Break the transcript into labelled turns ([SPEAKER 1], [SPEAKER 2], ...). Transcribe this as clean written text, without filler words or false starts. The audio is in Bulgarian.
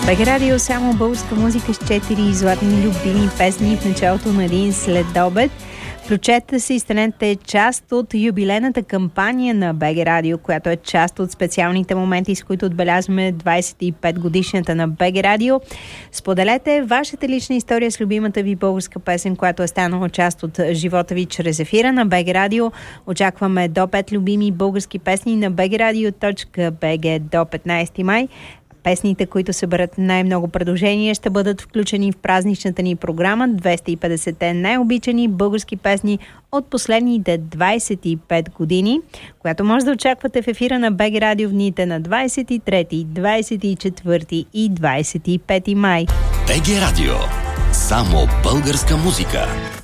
[SPEAKER 1] БГ Радио само българска музика с 4 златни любими песни в началото на един следобед. Включете се и станете част от юбилейната кампания на БГ Радио, която е част от специалните моменти, с които отбелязваме 25 годишната на БГ Радио. Споделете вашата лична история с любимата ви българска песен, която е станала част от живота ви чрез ефира на БГ Радио. Очакваме до 5 любими български песни на bgradio.bg до 15 май. Песните, които съберат най-много предложения, ще бъдат включени в празничната ни програма 250-те най-обичани български песни от последните 25 години, която може да очаквате в ефира на БГ Радио в дните на 23, 24 и 25 май.
[SPEAKER 2] БГ Радио. Само българска музика.